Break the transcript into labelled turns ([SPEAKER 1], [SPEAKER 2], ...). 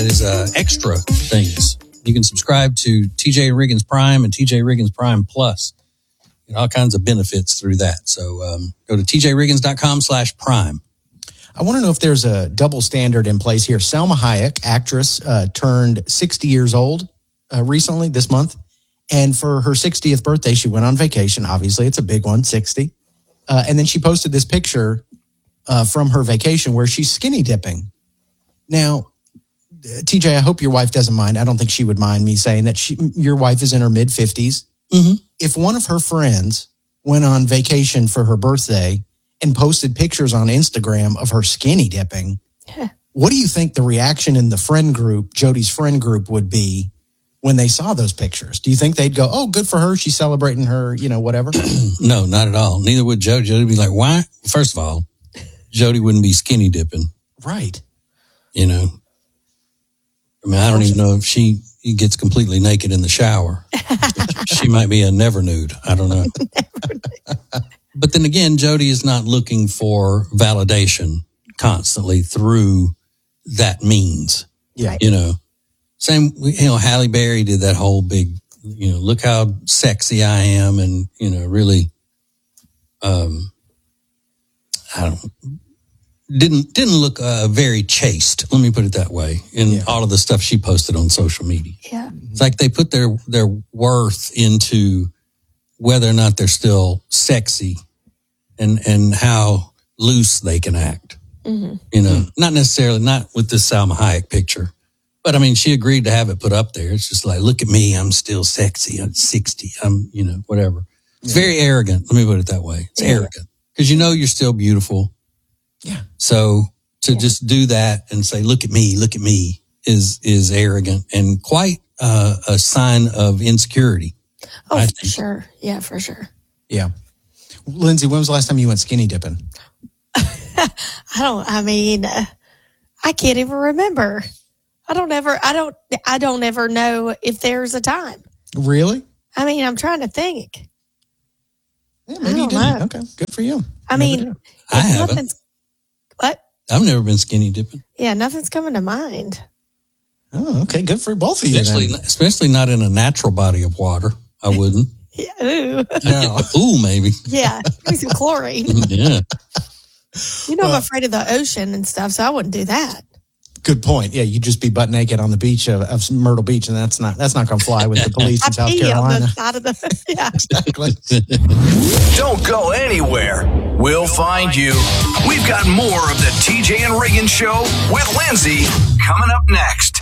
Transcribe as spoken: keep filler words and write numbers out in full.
[SPEAKER 1] is uh, extra things. You can subscribe to T J Riggins Prime and T J Riggins Prime Plus. You know, all kinds of benefits through that. So um, go to tjriggins.com slash prime.
[SPEAKER 2] I want to know if there's a double standard in place here. Salma Hayek, actress, uh, turned sixty years old uh, recently this month. And for her sixtieth birthday, she went on vacation. Obviously, it's a big one, sixty. Uh, and then she posted this picture uh, from her vacation where she's skinny dipping. Now, T J, I hope your wife doesn't mind. I don't think she would mind me saying that she, your wife is in her mid-fifties.
[SPEAKER 1] Mm-hmm.
[SPEAKER 2] If one of her friends went on vacation for her birthday and posted pictures on Instagram of her skinny dipping, what do you think the reaction in the friend group, Jody's friend group, would be when they saw those pictures? Do you think they'd go, oh, good for her, she's celebrating her, you know, whatever?
[SPEAKER 1] No, not at all. Neither would Jody. Jody would be like, why? First of all, Jody wouldn't be skinny dipping.
[SPEAKER 2] Right.
[SPEAKER 1] You know, I mean, I don't even know if she gets completely naked in the shower. She might be a never nude. I don't know. But then again, Jody is not looking for validation constantly through that means.
[SPEAKER 2] Yeah.
[SPEAKER 1] You know, same, you know, Halle Berry did that whole big, you know, look how sexy I am. And, you know, really, um, I don't Didn't didn't look uh, very chaste. Let me put it that way. In yeah. all of the stuff she posted on social media,
[SPEAKER 3] yeah,
[SPEAKER 1] it's like they put their their worth into whether or not they're still sexy, and and how loose they can act.
[SPEAKER 3] Mm-hmm.
[SPEAKER 1] You know, mm-hmm. not necessarily not with this Salma Hayek picture, but I mean, she agreed to have it put up there. It's just like, look at me, I'm still sexy. I'm sixty. I'm you know whatever. It's yeah. very arrogant. Let me put it that way. It's yeah. arrogant because you know you're still beautiful.
[SPEAKER 2] Yeah.
[SPEAKER 1] So to
[SPEAKER 3] yeah.
[SPEAKER 1] just do that and say, look at me, look at me is, is arrogant and quite uh, a sign of insecurity.
[SPEAKER 3] Oh, I for think. sure. Yeah, for sure.
[SPEAKER 2] Yeah. Lindsay, when was the last time you went skinny dipping?
[SPEAKER 3] I don't, I mean, uh, I can't even remember. I don't ever, I don't, I don't ever know if there's a time.
[SPEAKER 2] Really?
[SPEAKER 3] I mean, I'm trying to think.
[SPEAKER 2] Yeah, maybe you didn't. Know. Okay. Good for you.
[SPEAKER 3] I
[SPEAKER 2] Never
[SPEAKER 3] mean,
[SPEAKER 1] I haven't.
[SPEAKER 3] What?
[SPEAKER 1] I've never been skinny dipping.
[SPEAKER 3] Yeah, nothing's coming to mind.
[SPEAKER 2] Oh, okay. Good for both of you.
[SPEAKER 1] Especially,
[SPEAKER 2] then.
[SPEAKER 1] especially not in a natural body of water. I wouldn't.
[SPEAKER 3] Yeah, ooh.
[SPEAKER 2] No.
[SPEAKER 1] Ooh, maybe.
[SPEAKER 3] Yeah, maybe some chlorine.
[SPEAKER 1] Yeah.
[SPEAKER 3] You know,
[SPEAKER 2] well,
[SPEAKER 3] I'm afraid of the ocean and stuff, so I wouldn't do that.
[SPEAKER 2] Good point. Yeah, you'd just be butt naked on the beach of, of Myrtle Beach, and that's not that's not going to fly with the police in South Carolina.
[SPEAKER 3] On the side of the, yeah.
[SPEAKER 2] Exactly.
[SPEAKER 4] Don't go anywhere. We'll find you. We've got more of the T J and Riggins Show with Lindsay coming up next.